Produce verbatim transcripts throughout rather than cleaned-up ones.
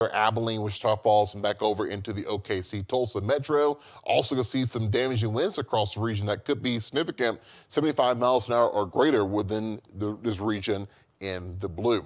Abilene, Wichita Falls, and back over into the O K C Tulsa metro. Also going to see some damaging winds across the region that could be significant, seventy-five miles an hour or greater within the, this region in the blue.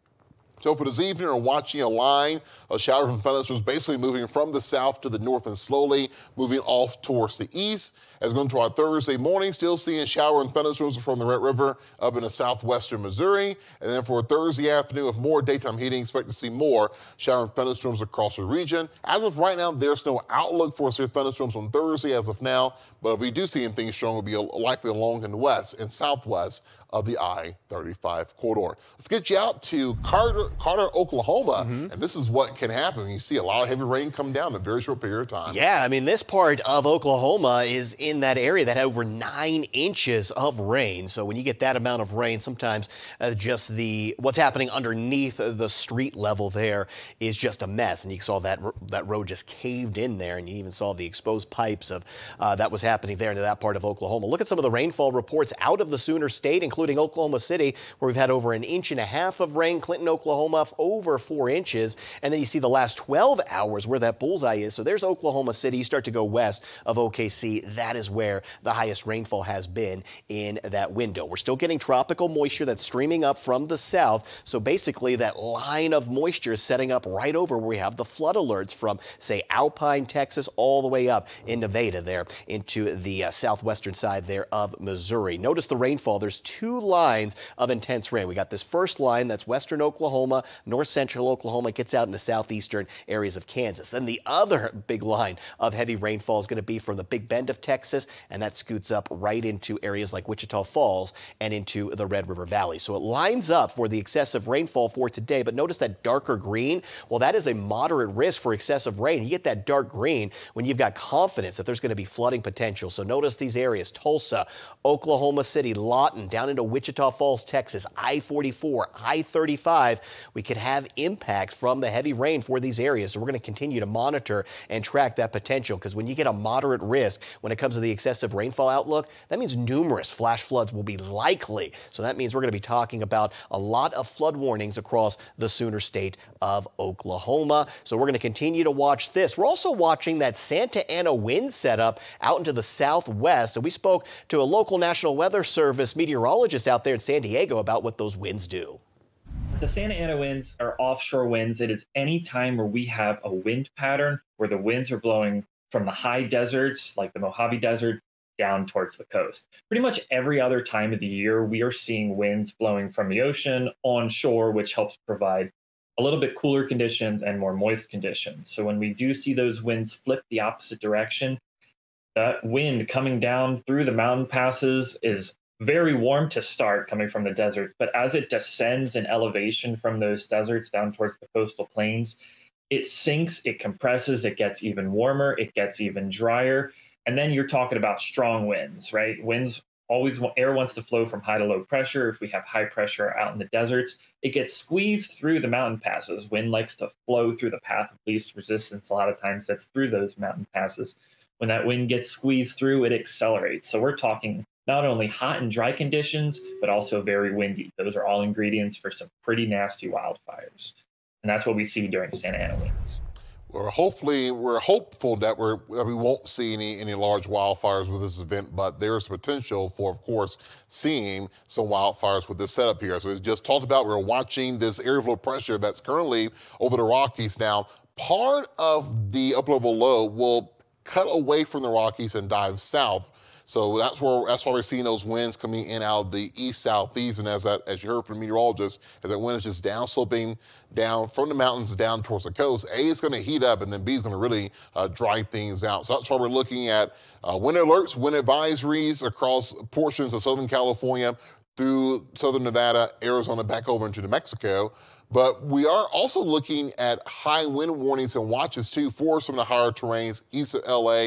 So for this evening, we're watching a line of showers and thunderstorms basically moving from the south to the north and slowly moving off towards the east. As we go into our Thursday morning, still seeing shower and thunderstorms from the Red River up into southwestern Missouri. And then for Thursday afternoon, with more daytime heating, expect to see more shower and thunderstorms across the region. As of right now, there's no outlook for severe thunderstorms on Thursday as of now. But if we do see anything strong, it will be likely along in the west and southwest of the I thirty-five corridor. Let's get you out to Carter, Carter Oklahoma, mm-hmm. and this is what can happen when you see a lot of heavy rain come down in a very short period of time. Yeah, I mean, this part of Oklahoma is in that area that had over nine inches of rain. So when you get that amount of rain, sometimes uh, just the what's happening underneath the street level there is just a mess. And you saw that that road just caved in there, and you even saw the exposed pipes of uh, that was happening there into that part of Oklahoma. Look at some of the rainfall reports out of the Sooner State, including Oklahoma City, where we've had over an inch and a half of rain. Clinton, Oklahoma, over four inches. And then you see the last twelve hours where that bullseye is. So there's Oklahoma City. You start to go west of O K C. That is where the highest rainfall has been in that window. We're still getting tropical moisture that's streaming up from the south. So basically that line of moisture is setting up right over where we have the flood alerts from, say, Alpine, Texas, all the way up in Nevada there into the uh, southwestern side there of Missouri. Notice the rainfall. There's two lines of intense rain. We got this first line that's western Oklahoma, north central Oklahoma, gets out into southeastern areas of Kansas. And the other big line of heavy rainfall is going to be from the Big Bend of Texas, and that scoots up right into areas like Wichita Falls and into the Red River Valley. So it lines up for the excessive rainfall for today, but notice that darker green. Well, that is a moderate risk for excessive rain. You get that dark green when you've got confidence that there's going to be flooding potential. So notice these areas: Tulsa, Oklahoma City, Lawton, down into Wichita Falls, Texas, I forty-four, I thirty-five. We could have impacts from the heavy rain for these areas. So we're going to continue to monitor and track that potential, because when you get a moderate risk when it comes to the excessive rainfall outlook, that means numerous flash floods will be likely. So that means we're going to be talking about a lot of flood warnings across the Sooner State of Oklahoma. So we're going to continue to watch this. We're also watching that Santa Ana wind setup out into the southwest. And we spoke to a local National Weather Service meteorologist out there in San Diego about what those winds do. The Santa Ana winds are offshore winds. It is any time where we have a wind pattern where the winds are blowing from the high deserts, like the Mojave Desert, down towards the coast. Pretty much every other time of the year, we are seeing winds blowing from the ocean onshore, which helps provide a little bit cooler conditions and more moist conditions. So when we do see those winds flip the opposite direction, that wind coming down through the mountain passes is very warm to start, coming from the deserts, but as it descends in elevation from those deserts down towards the coastal plains, it sinks, it compresses, it gets even warmer, it gets even drier. And then you're talking about strong winds, right? Winds always, air wants to flow from high to low pressure. If we have high pressure out in the deserts, it gets squeezed through the mountain passes. Wind likes to flow through the path of least resistance. A lot of times that's through those mountain passes. When that wind gets squeezed through, it accelerates. So we're talking not only hot and dry conditions, but also very windy. Those are all ingredients for some pretty nasty wildfires. And that's what we see during Santa Ana winds. We're hopefully we're hopeful that we're that we won't see any any large wildfires with this event, but there's potential for, of course, seeing some wildfires with this setup here. So as just talked about, we're watching this area of low pressure that's currently over the Rockies now. Part of the upper-level low will cut away from the Rockies and dive south. So that's where that's why we're seeing those winds coming in out of the east southeast, and as that as you heard from the meteorologist, as that wind is just down sloping down from the mountains down towards the coast. A is going to heat up, and then B is going to really uh, dry things out. So that's why we're looking at uh, wind alerts, wind advisories across portions of Southern California through Southern Nevada, Arizona, back over into New Mexico. But we are also looking at high wind warnings and watches too for some of the higher terrains east of L A,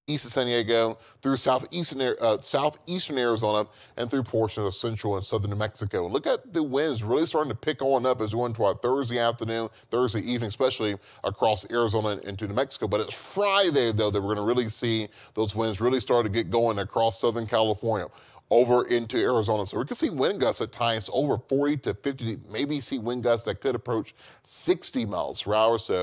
east of San Diego, through southeastern, uh, southeastern Arizona, and through portions of central and southern New Mexico. Look at the winds really starting to pick on up as we go into our Thursday afternoon, Thursday evening, especially across Arizona and into New Mexico. But it's Friday, though, that we're going to really see those winds really start to get going across Southern California over into Arizona. So we could see wind gusts at times over forty to fifty, maybe see wind gusts that could approach sixty miles per hour. So